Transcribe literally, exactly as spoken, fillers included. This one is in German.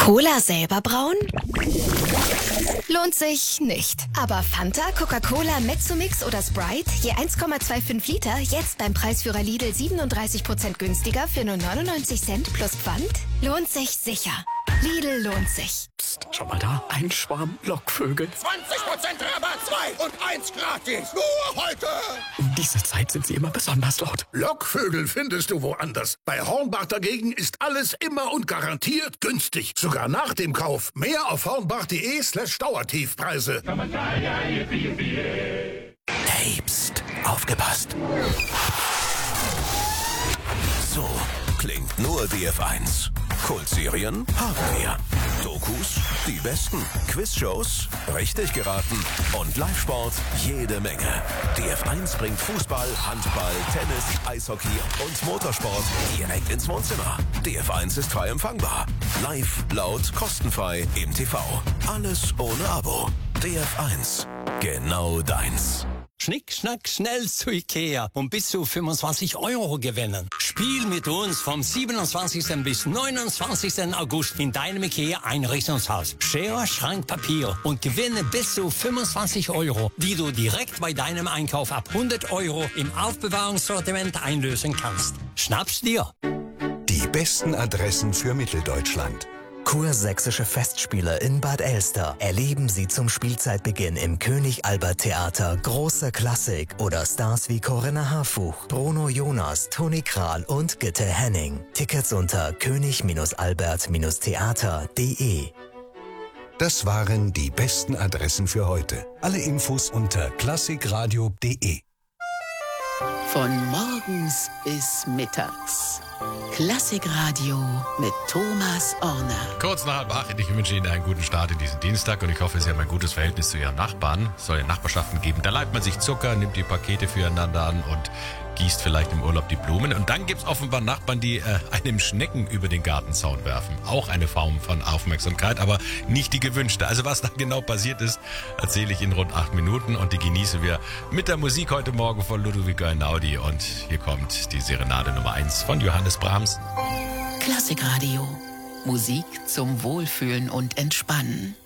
Cola selber brauen? Lohnt sich nicht. Aber Fanta, Coca-Cola, Mezzomix oder Sprite, je eins Komma fünfundzwanzig Liter, jetzt beim Preisführer Lidl siebenunddreißig Prozent günstiger für nur neunundneunzig Cent plus Pfand? Lohnt sich sicher. Lidl lohnt sich. Psst, schau mal da, ein Schwarm Lockvögel. zwanzig Prozent Rabatt, zwei und eins gratis. Nur heute. Um diese Zeit sind sie immer besonders laut. Lockvögel findest du woanders. Bei Hornbach dagegen ist alles immer und garantiert günstig. Sogar nach dem Kauf. Mehr auf hornbach.de slash Dauertiefpreise. Hey, psst, aufgepasst. So klingt nur D F eins. Kultserien haben wir. Dokus, die besten. Quizshows, richtig geraten. Und Live-Sport, jede Menge. D F eins bringt Fußball, Handball, Tennis, Eishockey und Motorsport direkt ins Wohnzimmer. D F eins ist frei empfangbar. Live, laut, kostenfrei im T V. Alles ohne Abo. D F eins. Genau deins. Schnick, schnack, schnell zu Ikea und bis zu fünfundzwanzig Euro gewinnen. Spiel mit uns vom siebenundzwanzigsten bis neunundzwanzigsten August in deinem Ikea-Einrichtungshaus. Schere, Schrank, Papier und gewinne bis zu fünfundzwanzig Euro, die du direkt bei deinem Einkauf ab hundert Euro im Aufbewahrungssortiment einlösen kannst. Schnapp's dir! Die besten Adressen für Mitteldeutschland. Kursächsische Festspiele in Bad Elster. Erleben Sie zum Spielzeitbeginn im König Albert Theater große Klassik oder Stars wie Corinna Harfuch, Bruno Jonas, Toni Kral und Gitte Henning. Tickets unter könig albert theater punkt de. Das waren die besten Adressen für heute. Alle Infos unter klassikradio punkt de. Von morgens bis mittags. Klassikradio mit Thomas Orner. Kurz nach halb acht. Ich wünsche Ihnen einen guten Start in diesen Dienstag und ich hoffe, Sie haben ein gutes Verhältnis zu Ihren Nachbarn. Es soll ja Nachbarschaften geben. Da leiht man sich Zucker, nimmt die Pakete füreinander an und gießt vielleicht im Urlaub die Blumen. Und dann gibt es offenbar Nachbarn, die äh, einem Schnecken über den Gartenzaun werfen. Auch eine Form von Aufmerksamkeit, aber nicht die gewünschte. Also was da genau passiert ist, erzähle ich in rund acht Minuten und die genießen wir mit der Musik heute Morgen von Ludovico Einaudi. Und hier kommt die Serenade Nummer eins von Johannes Brahms. Klassikradio. Musik zum Wohlfühlen und Entspannen.